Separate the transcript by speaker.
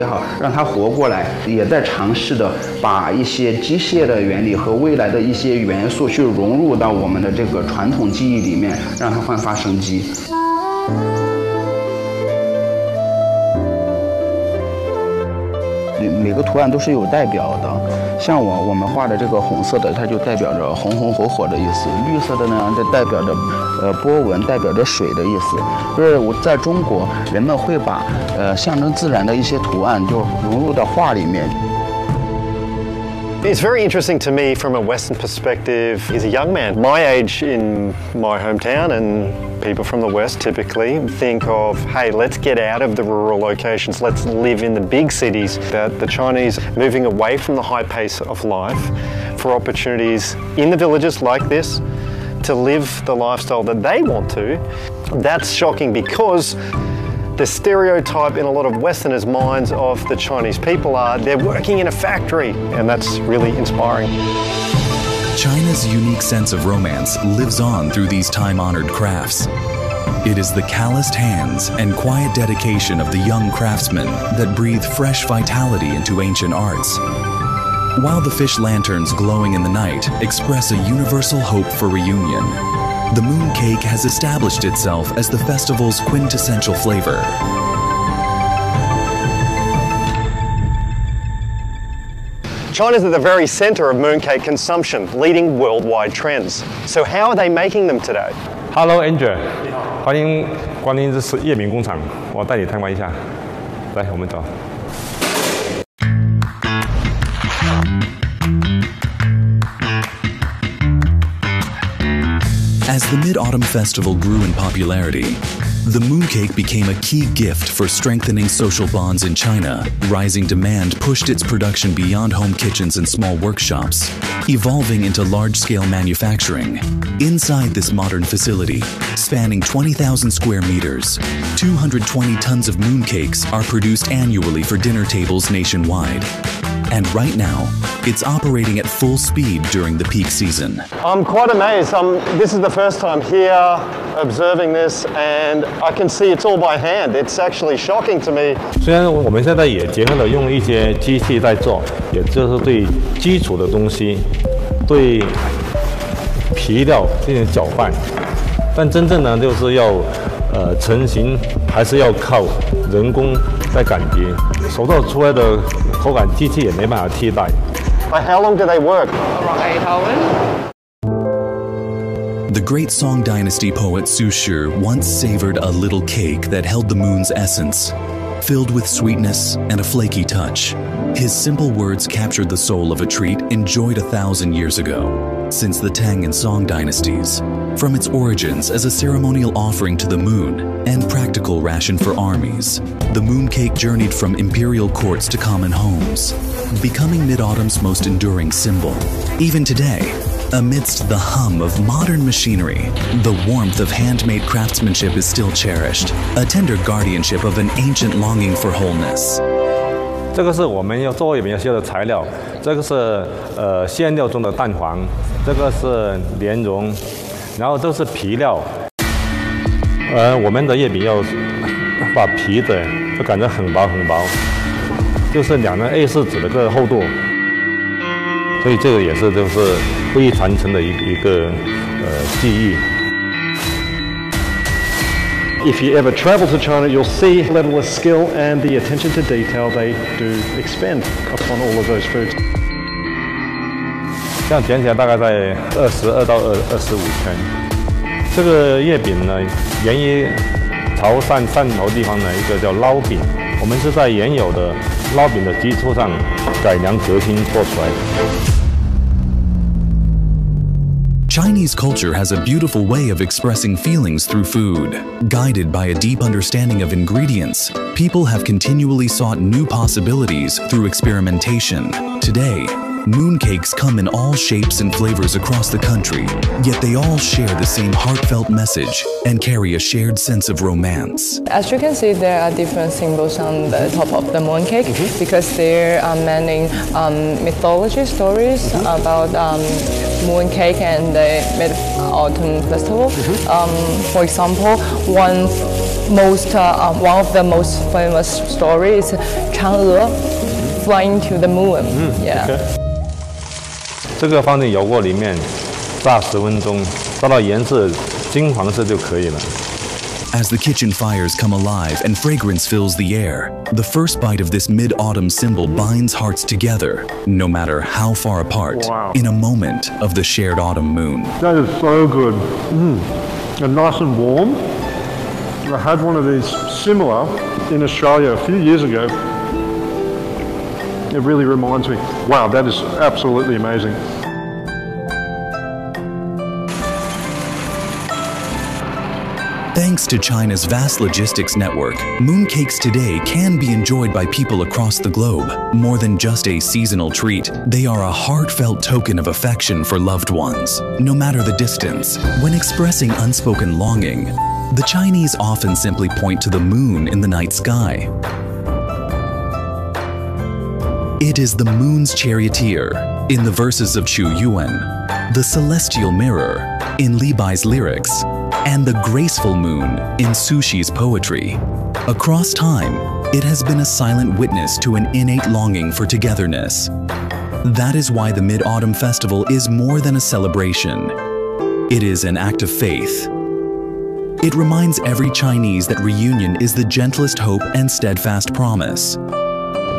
Speaker 1: 也好，让它活过来，也在尝试的把一些机械的原理和未来的一些元素去融入到我们的这个传统技艺里面，让它焕发生机。每个图案都是有代表的，像我们画的这个红色的，它就代表着红红火火的意思；绿色的呢，就代表着波纹，代表着水的意思。就是我在中国，人们会把象征自然的一些图案就融入到画里面。
Speaker 2: It's very interesting to me from a Western perspective. He's a young man, my age in my hometown, and people from the West typically think of, hey, let's get out of the rural locations, let's live in the big cities. The Chinese moving away from the high pace of life for opportunities in the villages like this to live the lifestyle that they want to. That's shocking because the stereotype in a lot of Westerners' minds of the Chinese people are they're working in a factory, and that's really inspiring.
Speaker 3: China's unique sense of romance lives on through these time-honored crafts. It is the calloused hands and quiet dedication of the young craftsmen that breathe fresh vitality into ancient arts. While the fish lanterns glowing in the night express a universal hope for reunion, the mooncake has established itself as the festival's quintessential flavor.
Speaker 2: China's at the very center of mooncake consumption, leading worldwide trends. So how are they making them today?
Speaker 4: Hello, Angel， 欢迎光临这是叶饼工厂，我带你参观一下。来，我们走。
Speaker 3: As the Mid-Autumn Festival grew in popularity, the mooncake became a key gift for strengthening social bonds in China. Rising demand pushed its production beyond home kitchens and small workshops, evolving into large-scale manufacturing. Inside this modern facility, spanning 20,000 square meters, 220 tons of mooncakes are produced annually for dinner tables nationwide. And right now, it's operating at full speed during the peak season.
Speaker 2: I'm quite amazed. This is the first time here observing this, and I can see it's all by hand. It's actually shocking to me.
Speaker 4: 虽然我们现在也结合了用一些机器在做，也就是对基础的东西，对皮料进行搅拌，但真正呢就是要成型，还是要靠人工在感觉，手造出来的口感机器也没办法替代。
Speaker 2: Like how long do they work?
Speaker 5: Around 8 hours.
Speaker 3: The great Song Dynasty poet Su Shi once savored a little cake that held the moon's essence, filled with sweetness and a flaky touch. His simple words captured the soul of a treat enjoyed 1,000 years ago. Since the Tang and Song dynasties, from its origins as a ceremonial offering to the moon and practical ration for armies, the mooncake journeyed from imperial courts to common homes, becoming Mid-Autumn's most enduring symbol. Even today, amidst the hum of modern machinery, the warmth of handmade craftsmanship is still cherished, a tender guardianship of an ancient longing for wholeness.
Speaker 4: 这个是我们要做月饼要需要的材料，这个是馅料中的蛋黄，这个是莲蓉，然后这是皮料。我们的月饼要把皮的就擀得很薄很薄，就是2张 A4 纸的这个厚度，所以这个也是就是会传承的一个技艺。
Speaker 2: If you ever travel to China, you'll see the level of skill and the attention to detail they do expend upon all of those foods.
Speaker 4: 这样卷起来大概在22到25圈。这个月饼呢，源于潮汕汕头地方的一个叫捞饼，我们是在原有的捞饼的基础上改良革新做出来的。
Speaker 3: Chinese culture has a beautiful way of expressing feelings through food. Guided by a deep understanding of ingredients, people have continually sought new possibilities through experimentation. Today, mooncakes come in all shapes and flavors across the country, yet they all share the same heartfelt message and carry a shared sense of romance.
Speaker 5: As you can see, there are different symbols on the top of the mooncake because there are many mythology stories about mooncake and the Mid-Autumn Festival. For example, one one of the most famous stories is Chang'e flying to the moon. Yeah.
Speaker 4: Okay. 这个放进油锅里面炸10分钟，炸到颜色金黄色就可以了。
Speaker 3: As the kitchen fires come alive and fragrance fills the air, the first bite of this mid-autumn symbol binds hearts together, no matter how far apart, in a moment of the shared autumn moon.
Speaker 6: That is so good. And nice and warm. I had one of these similar in Australia a few years ago. It really reminds me. Wow, that is absolutely amazing.
Speaker 3: Thanks to China's vast logistics network, mooncakes today can be enjoyed by people across the globe. More than just a seasonal treat, they are a heartfelt token of affection for loved ones. No matter the distance, when expressing unspoken longing, the Chinese often simply point to the moon in the night sky. It is the moon's charioteer in the verses of Chu Yuan, the celestial mirror in Li Bai's lyrics, and the graceful moon in Su Shi's poetry. Across time, it has been a silent witness to an innate longing for togetherness. That is why the Mid-Autumn Festival is more than a celebration. It is an act of faith. It reminds every Chinese that reunion is the gentlest hope and steadfast promise.